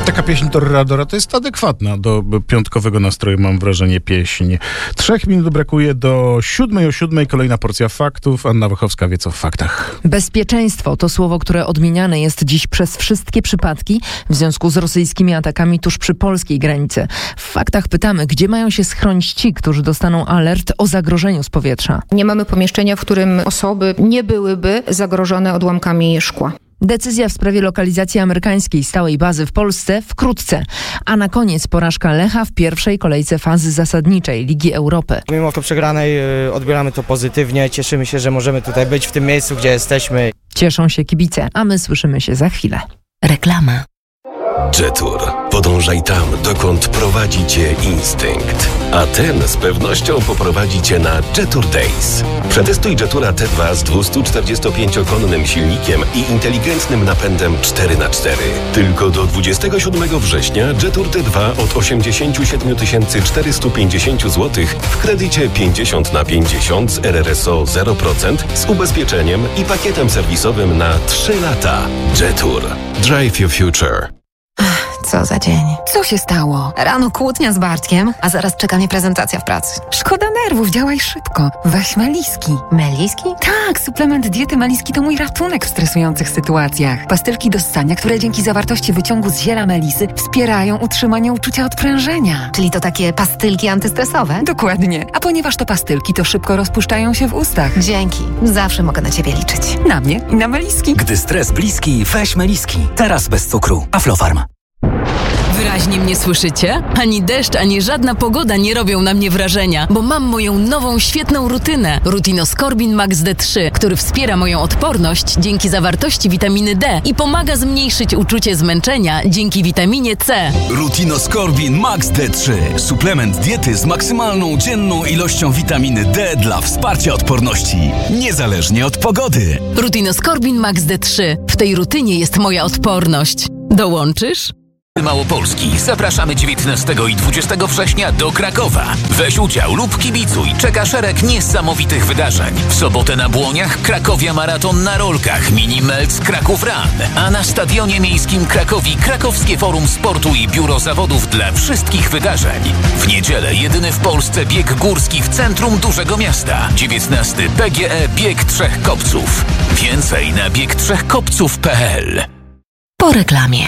Taka pieśń Toreadora to jest adekwatna do piątkowego nastroju, mam wrażenie, pieśń. 3 minut brakuje do 7:00. O 7:00 kolejna porcja faktów. Anna Wachowska wie co w faktach. Bezpieczeństwo to słowo, które odmieniane jest dziś przez wszystkie przypadki w związku z rosyjskimi atakami tuż przy polskiej granicy. W faktach pytamy, gdzie mają się schronić ci, którzy dostaną alert o zagrożeniu z powietrza. Nie mamy pomieszczenia, w którym osoby nie byłyby zagrożone odłamkami szkła. Decyzja w sprawie lokalizacji amerykańskiej stałej bazy w Polsce wkrótce. A na koniec porażka Lecha w pierwszej kolejce fazy zasadniczej Ligi Europy. Mimo to przegranej odbieramy to pozytywnie. Cieszymy się, że możemy tutaj być w tym miejscu, gdzie jesteśmy. Cieszą się kibice, a my słyszymy się za chwilę. Reklama. Jetour. Podążaj tam, dokąd prowadzi cię instynkt. A ten z pewnością poprowadzi cię na Jetour Days. Przetestuj Jetoura T2 z 245-konnym silnikiem i inteligentnym napędem 4x4. Tylko do 27 września Jetour T2 od 87 450 zł w kredycie 50/50 z RRSO 0% z ubezpieczeniem i pakietem serwisowym na 3 lata. Jetour. Drive your future. Co za dzień. Co się stało? Rano kłótnia z Bartkiem, a zaraz czeka mnie prezentacja w pracy. Szkoda nerwów, działaj szybko. Weź Meliski. Meliski? Tak, suplement diety Meliski to mój ratunek w stresujących sytuacjach. Pastylki do ssania, które dzięki zawartości wyciągu z ziela melisy wspierają utrzymanie uczucia odprężenia. Czyli to takie pastylki antystresowe? Dokładnie. A ponieważ to pastylki, to szybko rozpuszczają się w ustach. Dzięki. Zawsze mogę na ciebie liczyć. Na mnie i na Meliski. Gdy stres bliski, weź Meliski. Teraz bez cukru. Aflofarm. Wyraźnie mnie słyszycie? Ani deszcz, ani żadna pogoda nie robią na mnie wrażenia, bo mam moją nową, świetną rutynę. Rutinoskorbin Max D3, który wspiera moją odporność dzięki zawartości witaminy D i pomaga zmniejszyć uczucie zmęczenia dzięki witaminie C. Rutinoskorbin Max D3. Suplement diety z maksymalną dzienną ilością witaminy D dla wsparcia odporności, niezależnie od pogody. Rutinoskorbin Max D3. W tej rutynie jest moja odporność. Dołączysz? Małopolski. Zapraszamy 19 i 20 września do Krakowa. Weź udział lub kibicuj. Czeka szereg niesamowitych wydarzeń. W sobotę na Błoniach Krakowia Maraton na rolkach, Mini Melc Kraków Run, a na Stadionie Miejskim Krakowi Krakowskie Forum Sportu i Biuro Zawodów dla wszystkich wydarzeń. W niedzielę jedyny w Polsce bieg górski w centrum dużego miasta. 19 PGE Bieg Trzech Kopców. Więcej na biegtrzechkopców.pl. Po reklamie.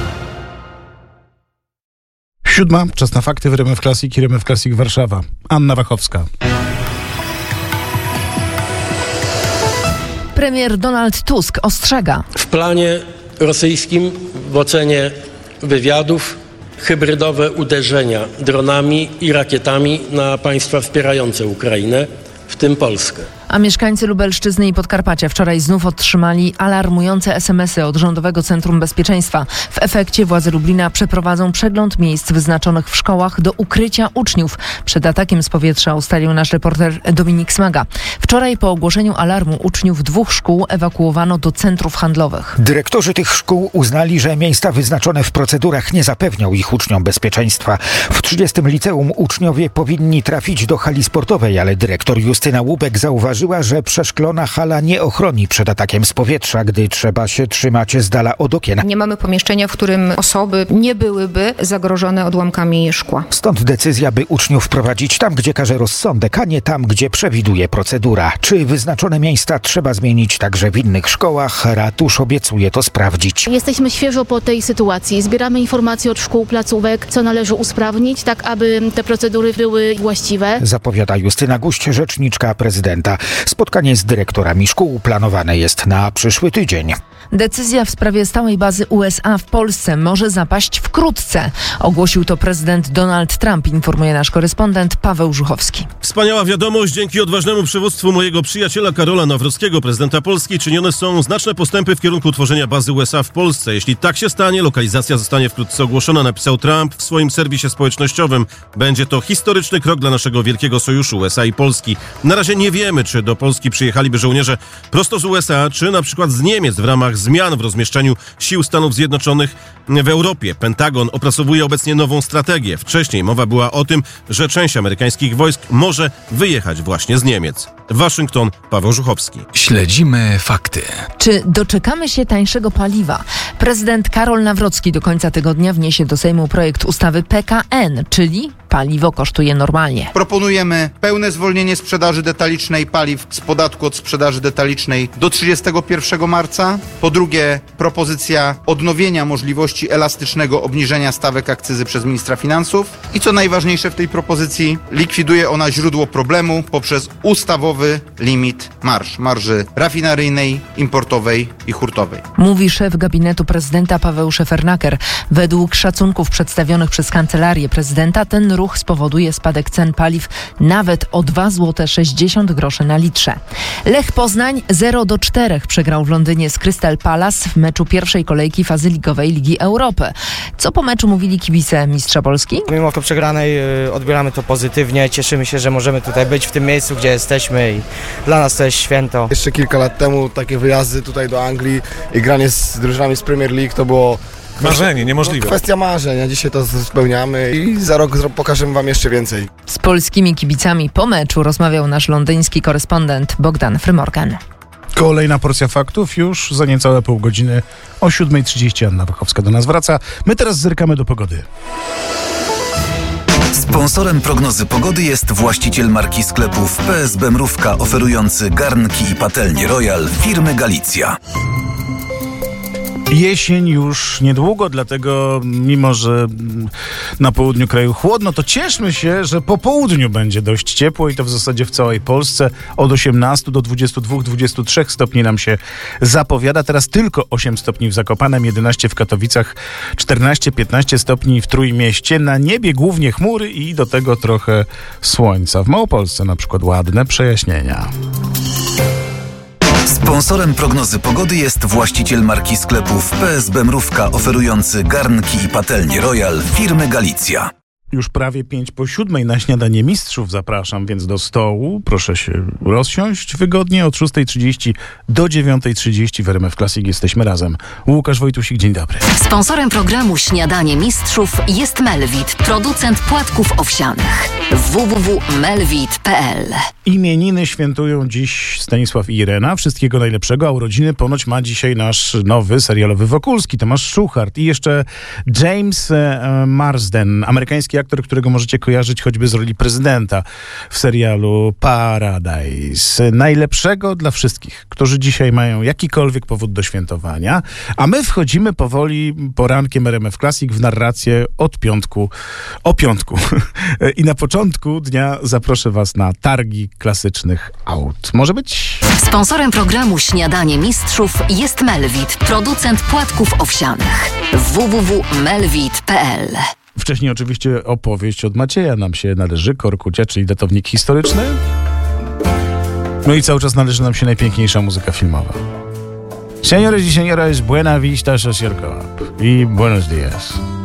7:00, czas na fakty w RMF Classic i RMF Classic Warszawa. Anna Wachowska. Premier Donald Tusk ostrzega. W planie rosyjskim w ocenie wywiadów hybrydowe uderzenia dronami i rakietami na państwa wspierające Ukrainę, w tym Polskę. A mieszkańcy Lubelszczyzny i Podkarpacia wczoraj znów otrzymali alarmujące SMS-y od Rządowego Centrum Bezpieczeństwa. W efekcie władze Lublina przeprowadzą przegląd miejsc wyznaczonych w szkołach do ukrycia uczniów przed atakiem z powietrza, ustalił nasz reporter Dominik Smaga. Wczoraj po ogłoszeniu alarmu uczniów 2 szkół ewakuowano do centrów handlowych. Dyrektorzy tych szkół uznali, że miejsca wyznaczone w procedurach nie zapewnią ich uczniom bezpieczeństwa. W 30. liceum uczniowie powinni trafić do hali sportowej, ale dyrektor Justyna Łubek zauważyła, że przeszklona hala nie ochroni przed atakiem z powietrza, gdy trzeba się trzymać z dala od okien. Nie mamy pomieszczenia, w którym osoby nie byłyby zagrożone odłamkami szkła. Stąd decyzja, by uczniów prowadzić tam, gdzie każe rozsądek, a nie tam, gdzie przewiduje procedura. Czy wyznaczone miejsca trzeba zmienić także w innych szkołach? Ratusz obiecuje to sprawdzić. Jesteśmy świeżo po tej sytuacji. Zbieramy informacje od szkół, placówek, co należy usprawnić, tak aby te procedury były właściwe. Zapowiada Justyna Guść, rzeczniczka prezydenta. Spotkanie z dyrektorami szkół planowane jest na przyszły tydzień. Decyzja w sprawie stałej bazy USA w Polsce może zapaść wkrótce. Ogłosił to prezydent Donald Trump, informuje nasz korespondent Paweł Żuchowski. Wspaniała wiadomość. Dzięki odważnemu przywództwu mojego przyjaciela Karola Nawrockiego, prezydenta Polski, czynione są znaczne postępy w kierunku tworzenia bazy USA w Polsce. Jeśli tak się stanie, lokalizacja zostanie wkrótce ogłoszona, napisał Trump w swoim serwisie społecznościowym. Będzie to historyczny krok dla naszego wielkiego sojuszu USA i Polski. Na razie nie wiemy, czy do Polski przyjechaliby żołnierze prosto z USA, czy na przykład z Niemiec w ramach ramach zmian w rozmieszczeniu sił Stanów Zjednoczonych w Europie. Pentagon opracowuje obecnie nową strategię. Wcześniej mowa była o tym, że część amerykańskich wojsk może wyjechać właśnie z Niemiec. Waszyngton, Paweł Żuchowski. Śledzimy fakty. Czy doczekamy się tańszego paliwa? Prezydent Karol Nawrocki do końca tygodnia wniesie do Sejmu projekt ustawy PKN, czyli paliwo kosztuje normalnie. Proponujemy pełne zwolnienie sprzedaży detalicznej paliw z podatku od sprzedaży detalicznej do 31 marca. Po drugie, propozycja odnowienia możliwości elastycznego obniżenia stawek akcyzy przez ministra finansów. I co najważniejsze w tej propozycji, likwiduje ona źródło problemu poprzez ustawowy limit marży rafineryjnej, importowej i hurtowej. Mówi szef gabinetu prezydenta Paweł Szefernaker. Według szacunków przedstawionych przez Kancelarię Prezydenta ten ruch spowoduje spadek cen paliw nawet o 2,60 zł na litrze. Lech Poznań 0-4 przegrał w Londynie z Crystal Palace w meczu pierwszej kolejki fazy ligowej Ligi Europy. Co po meczu mówili kibice mistrza Polski? Mimo to przegranej odbieramy to pozytywnie. Cieszymy się, że możemy tutaj być w tym miejscu, gdzie jesteśmy i dla nas to jest święto. Jeszcze kilka lat temu takie wyjazdy tutaj do Anglii i granie z drużynami z Premier League to było marzenie, niemożliwe. Kwestia marzeń, a dzisiaj to spełniamy i za rok pokażemy wam jeszcze więcej. Z polskimi kibicami po meczu rozmawiał nasz londyński korespondent Bogdan Frymorgan. Kolejna porcja faktów już za niecałe pół godziny o 7:30 Anna Wachowska do nas wraca. My teraz zerkamy do pogody. Sponsorem prognozy pogody jest właściciel marki sklepów PSB Mrówka oferujący garnki i patelnie Royal firmy Galicja. Jesień już niedługo, dlatego mimo, że na południu kraju chłodno, to cieszmy się, że po południu będzie dość ciepło i to w zasadzie w całej Polsce. Od 18 do 22-23 stopni nam się zapowiada. Teraz tylko 8 stopni w Zakopanem, 11 w Katowicach, 14-15 stopni w Trójmieście. Na niebie głównie chmury i do tego trochę słońca. W Małopolsce na przykład ładne przejaśnienia. Sponsorem prognozy pogody jest właściciel marki sklepów PSB Mrówka oferujący garnki i patelnie Royal firmy Galicja. Już prawie 5:07 na śniadanie mistrzów zapraszam, więc do stołu. Proszę się rozsiąść wygodnie od 6:30 do 9:30 w RMF Classic jesteśmy razem. Łukasz Wojtusik, dzień dobry. Sponsorem programu Śniadanie Mistrzów jest Melvit, producent płatków owsianych. www.melvit.pl. Imieniny świętują dziś Stanisław i Irena. Wszystkiego najlepszego, a urodziny ponoć ma dzisiaj nasz nowy serialowy Wokulski, Tomasz Szuchart i jeszcze James Marsden, amerykański aktor, którego możecie kojarzyć choćby z roli prezydenta w serialu Paradise. Najlepszego dla wszystkich, którzy dzisiaj mają jakikolwiek powód do świętowania, a my wchodzimy powoli porankiem RMF Classic w narrację o piątku. I na początku dnia zaproszę was na targi klasycznych aut. Może być? Sponsorem programu Śniadanie Mistrzów jest Melvit, producent płatków owsianych. www.melvit.pl. Wcześniej oczywiście opowieść od Macieja nam się należy, Korkucia, czyli datownik historyczny. No i cały czas należy nam się najpiękniejsza muzyka filmowa. Señores y señoras, buena vista social club y buenos días.